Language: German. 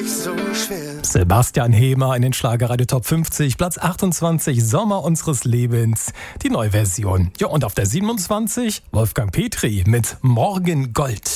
nicht so schwer. Sebastian Hemer in den Schlagerradio Top 50, Platz 28, Sommer unseres Lebens, die Neuversion. Ja, und auf der 27 Wolfgang Petri mit Morgengold.